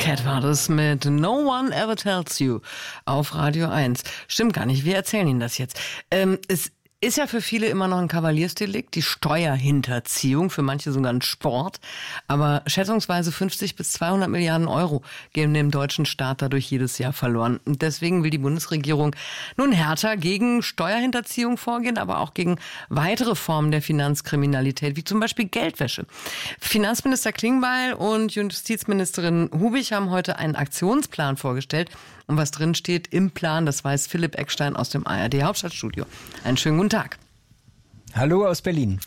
Cat war das mit No One Ever Tells You auf Radio 1. Stimmt gar nicht, wir erzählen Ihnen das jetzt. Es ist ja für viele immer noch ein Kavaliersdelikt, die Steuerhinterziehung, für manche sogar ein Sport. Aber schätzungsweise 50 bis 200 Milliarden Euro gehen dem deutschen Staat dadurch jedes Jahr verloren. Und deswegen will die Bundesregierung nun härter gegen Steuerhinterziehung vorgehen, aber auch gegen weitere Formen der Finanzkriminalität, wie zum Beispiel Geldwäsche. Finanzminister Klingbeil und Justizministerin Hubig haben heute einen Aktionsplan vorgestellt. Und was drin steht im Plan, das weiß Philipp Eckstein aus dem ARD Hauptstadtstudio. Einen schönen guten Tag. Hallo aus Berlin.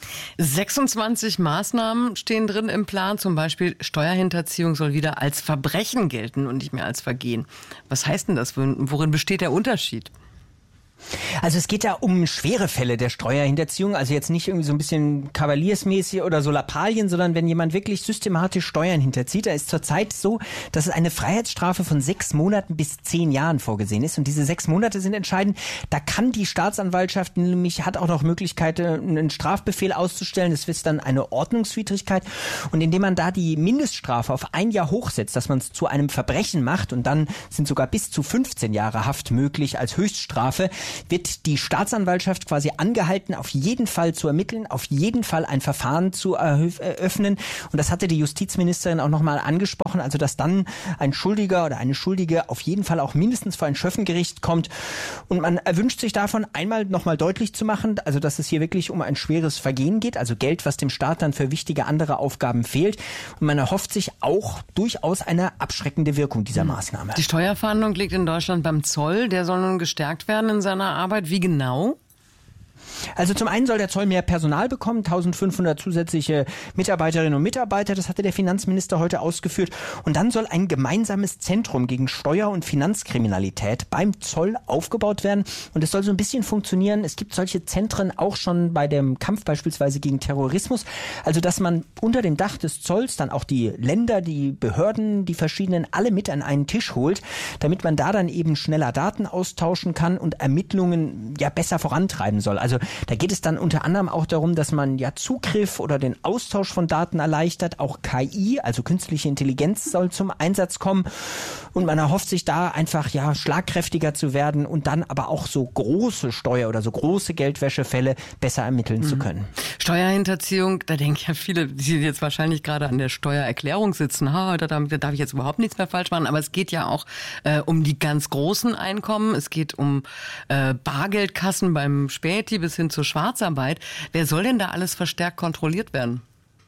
26 Maßnahmen stehen drin im Plan. Zum Beispiel Steuerhinterziehung soll wieder als Verbrechen gelten und nicht mehr als Vergehen. Was heißt denn das? Worin besteht der Unterschied? Also es geht da um schwere Fälle der Steuerhinterziehung, also jetzt nicht irgendwie so ein bisschen kavaliersmäßig oder so Lappalien, sondern wenn jemand wirklich systematisch Steuern hinterzieht, da ist zurzeit so, dass es eine Freiheitsstrafe von 6 Monaten bis 10 Jahren vorgesehen ist und diese 6 Monate sind entscheidend. Da kann die Staatsanwaltschaft nämlich, hat auch noch Möglichkeit, einen Strafbefehl auszustellen, das ist dann eine Ordnungswidrigkeit und indem man da die Mindeststrafe auf 1 Jahr hochsetzt, dass man es zu einem Verbrechen macht und dann sind sogar bis zu 15 Jahre Haft möglich als Höchststrafe, wird die Staatsanwaltschaft quasi angehalten, auf jeden Fall zu ermitteln, auf jeden Fall ein Verfahren zu eröffnen. Und das hatte die Justizministerin auch nochmal angesprochen, also dass dann ein Schuldiger oder eine Schuldige auf jeden Fall auch mindestens vor ein Schöffengericht kommt. Und man erwünscht sich davon, einmal nochmal deutlich zu machen, also dass es hier wirklich um ein schweres Vergehen geht, also Geld, was dem Staat dann für wichtige andere Aufgaben fehlt. Und man erhofft sich auch durchaus eine abschreckende Wirkung dieser Maßnahme. Die Steuerfahndung liegt in Deutschland beim Zoll. Der soll nun gestärkt werden in seiner Arbeit. Wie genau? Also zum einen soll der Zoll mehr Personal bekommen, 1500 zusätzliche Mitarbeiterinnen und Mitarbeiter, das hatte der Finanzminister heute ausgeführt. Und dann soll ein gemeinsames Zentrum gegen Steuer- und Finanzkriminalität beim Zoll aufgebaut werden. Und es soll so ein bisschen funktionieren. Es gibt solche Zentren auch schon bei dem Kampf beispielsweise gegen Terrorismus. Also dass man unter dem Dach des Zolls dann auch die Länder, die Behörden, die verschiedenen alle mit an einen Tisch holt, damit man da dann eben schneller Daten austauschen kann und Ermittlungen ja besser vorantreiben soll. Also da geht es dann unter anderem auch darum, dass man ja Zugriff oder den Austausch von Daten erleichtert. Auch KI, also künstliche Intelligenz, soll zum Einsatz kommen. Und man erhofft sich da einfach ja schlagkräftiger zu werden und dann aber auch so große Steuer- oder so große Geldwäschefälle besser ermitteln zu können. Steuerhinterziehung, da denken ja viele, die jetzt wahrscheinlich gerade an der Steuererklärung sitzen, da darf ich jetzt überhaupt nichts mehr falsch machen. Aber es geht ja auch um die ganz großen Einkommen. Es geht um Bargeldkassen beim Späti bis hin zur Schwarzarbeit. Wer soll denn da alles verstärkt kontrolliert werden?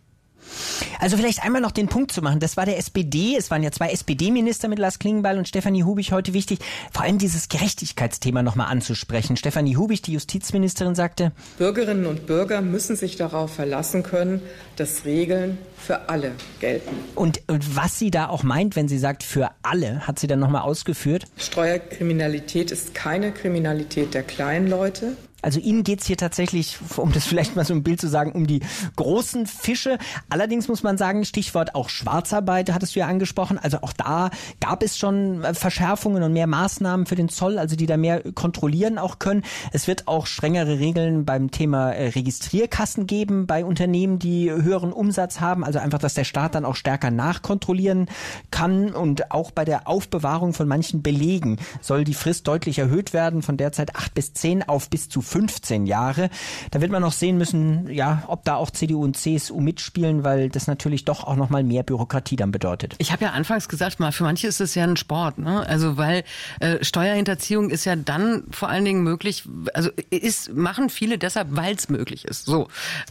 Also vielleicht einmal noch den Punkt zu machen, das war der SPD, es waren ja 2 SPD-Minister mit Lars Klingbeil und Stefanie Hubig heute wichtig, vor allem dieses Gerechtigkeitsthema nochmal anzusprechen. Stefanie Hubig, die Justizministerin, sagte: Bürgerinnen und Bürger müssen sich darauf verlassen können, dass Regeln für alle gelten. Und was sie da auch meint, wenn sie sagt für alle, hat sie dann nochmal ausgeführt? Steuerkriminalität ist keine Kriminalität der kleinen Leute. Also Ihnen geht's hier tatsächlich, um das vielleicht mal so ein Bild zu sagen, um die großen Fische. Allerdings muss man sagen, Stichwort auch Schwarzarbeit, hattest du ja angesprochen. Also auch da gab es schon Verschärfungen und mehr Maßnahmen für den Zoll, also die da mehr kontrollieren auch können. Es wird auch strengere Regeln beim Thema Registrierkassen geben bei Unternehmen, die höheren Umsatz haben. Also einfach, dass der Staat dann auch stärker nachkontrollieren kann. Und auch bei der Aufbewahrung von manchen Belegen soll die Frist deutlich erhöht werden, von derzeit 8 bis 10 auf bis zu 15 Jahre. Da wird man noch sehen müssen, ja, ob da auch CDU und CSU mitspielen, weil das natürlich doch auch nochmal mehr Bürokratie dann bedeutet. Ich habe ja anfangs gesagt, für manche ist es ja ein Sport, ne? Also weil Steuerhinterziehung ist ja dann vor allen Dingen möglich, also machen viele deshalb, weil es möglich ist. So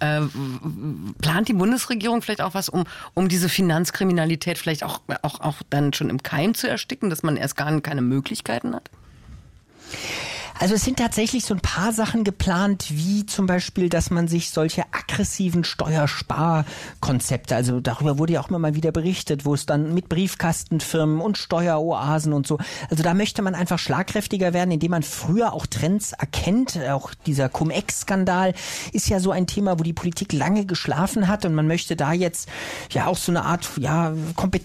plant die Bundesregierung vielleicht auch was, um diese Finanzkriminalität vielleicht auch dann schon im Keim zu ersticken, dass man erst gar keine Möglichkeiten hat? Also es sind tatsächlich so ein paar Sachen geplant, wie zum Beispiel, dass man sich solche aggressiven Steuersparkonzepte, also darüber wurde ja auch immer mal wieder berichtet, wo es dann mit Briefkastenfirmen und Steueroasen und so, also da möchte man einfach schlagkräftiger werden, indem man früher auch Trends erkennt. Auch dieser Cum-Ex-Skandal ist ja so ein Thema, wo die Politik lange geschlafen hat und man möchte da jetzt ja auch so eine Art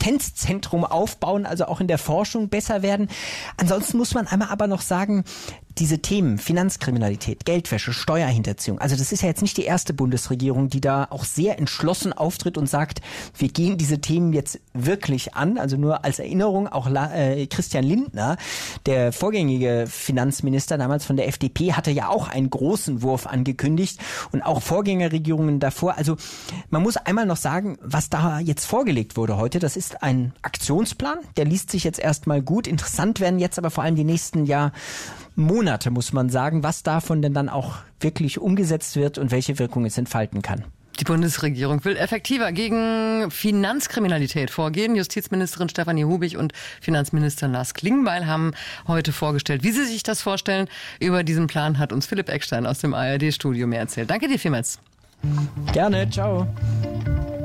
Kompetenzzentrum aufbauen, also auch in der Forschung besser werden. Ansonsten muss man einmal aber noch sagen, diese Themen Finanzkriminalität, Geldwäsche, Steuerhinterziehung, also das ist ja jetzt nicht die erste Bundesregierung, die da auch sehr entschlossen auftritt und sagt, wir gehen diese Themen jetzt wirklich an. Also nur als Erinnerung, auch Christian Lindner, der vorgängige Finanzminister damals von der FDP, hatte ja auch einen großen Wurf angekündigt und auch Vorgängerregierungen davor. Also man muss einmal noch sagen, was da jetzt vorgelegt wurde heute, das ist ein Aktionsplan, der liest sich jetzt erstmal gut. Interessant werden jetzt aber vor allem die nächsten Monate, muss man sagen, was davon denn dann auch wirklich umgesetzt wird und welche Wirkung es entfalten kann. Die Bundesregierung will effektiver gegen Finanzkriminalität vorgehen. Justizministerin Stefanie Hubig und Finanzminister Lars Klingbeil haben heute vorgestellt, wie sie sich das vorstellen. Über diesen Plan hat uns Philipp Eckstein aus dem ARD-Studio mehr erzählt. Danke dir vielmals. Gerne, ciao.